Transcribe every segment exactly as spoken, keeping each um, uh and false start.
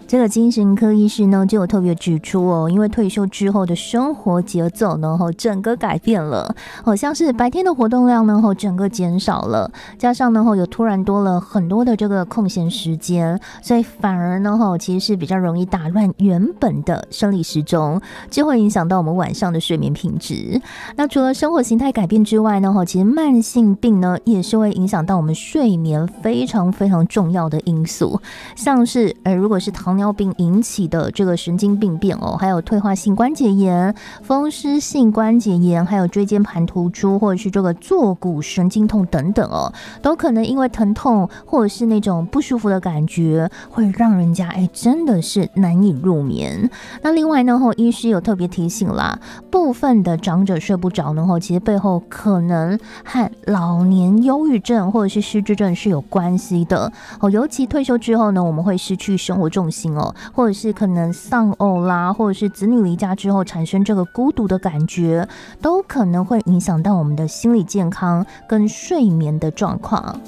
这个精神科医师呢就有特别指出哦，因为退休之后的生活节奏呢整个改变了，好像是白天的活动量呢整个减少了，加上呢有突然多了很多的这个空闲时间，所以反而呢其实是比较容易打乱原本的生理时钟，就会影响到我们晚上的睡眠品质。那除了生活形态改变之外呢，其实慢性病呢也是会影响到我们睡眠非常非常重要的因素，像是呃如果是糖尿病引起的这个神经病变哦，还有退化性关节炎、风湿性关节炎，还有椎间盘突出或者是这个坐骨神经痛等等哦，都可能因为疼痛或者是那种不舒服的感觉，会让人家哎真的是难以入眠。那另外呢，医师有特别提醒啦，部分的长者睡不着呢，其实背后可能和老年忧郁症或者是失智症是有关系的哦。尤其退休之后呢，我们会失去生活重心哦，或者是可能丧偶啦，或者是子女离家之后产生这个孤独的感觉，都可能会影响到我们的心理健康跟睡眠的状况。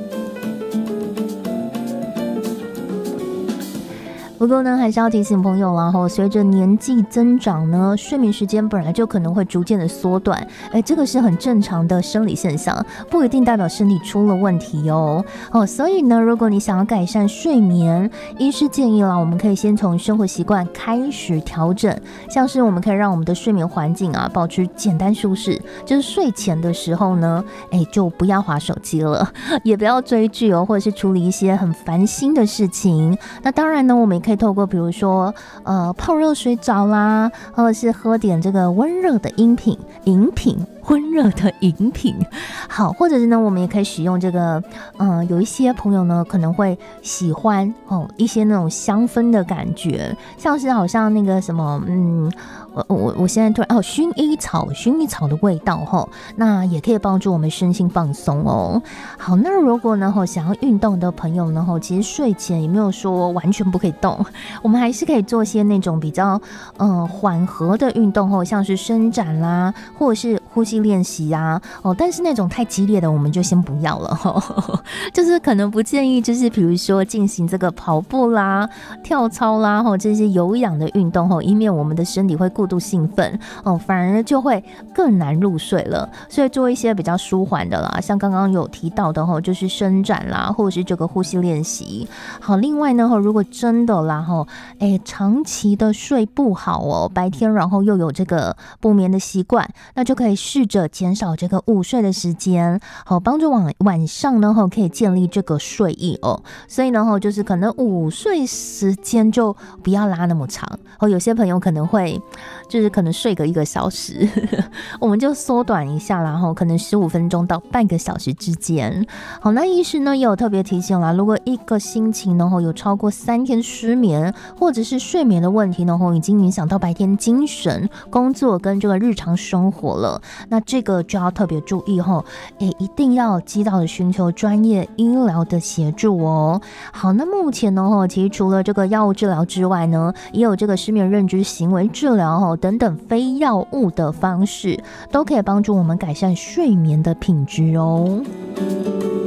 不过呢，还是要提醒朋友啦，随着年纪增长呢，睡眠时间本来就可能会逐渐的缩短，哎，这个是很正常的生理现象，不一定代表身体出了问题哦。哦，所以呢，如果你想要改善睡眠，医师建议啦，我们可以先从生活习惯开始调整，像是我们可以让我们的睡眠环境啊保持简单舒适，就是睡前的时候呢，哎，就不要滑手机了，也不要追剧哦，或者是处理一些很烦心的事情。那当然呢，我们也可以透过比如说呃泡热水澡啦，或者是喝点这个温热的饮品饮品温热的饮品，好，或者是呢，我们也可以使用这个，嗯、呃，有一些朋友呢可能会喜欢哦一些那种香氛的感觉，像是好像那个什么，嗯，我我我现在突然哦，薰衣草，薰衣草的味道哈、哦，那也可以帮助我们身心放松哦。好，那如果呢，哈，想要运动的朋友呢，哈，其实睡前也没有说完全不可以动，我们还是可以做些那种比较，嗯、呃，缓和的运动哦，像是伸展啦，或者是呼吸练习啊，哦，但是那种太激烈的我们就先不要了哈、哦，就是可能不建议，就是比如说进行这个跑步啦、跳操啦，哈、哦，这些有氧的运动哈、哦，以免我们的身体会过度兴奋哦，反而就会更难入睡了。所以做一些比较舒缓的啦，像刚刚有提到的哈、哦，就是伸展啦，或者是这个呼吸练习。好，另外呢，如果真的啦哈，哎，长期的睡不好哦，白天然后又有这个不眠的习惯，那就可以试着减少这个午睡的时间，好，帮助晚晚上呢可以建立这个睡意哦。所以呢，就是可能午睡时间就不要拉那么长哦。有些朋友可能会就是可能睡个一个小时，我们就缩短一下啦，然后可能十五分钟到半个小时之间。好，那医师呢也有特别提醒啦，如果一个星期呢有超过三天失眠，或者是睡眠的问题呢已经影响到白天精神、工作跟这个日常生活了，那这个就要特别注意吼，诶，一定要及早的寻求专业医疗的协助哦。好，那目前呢，其实除了这个药物治疗之外呢，也有这个失眠认知行为治疗等等非药物的方式，都可以帮助我们改善睡眠的品质哦。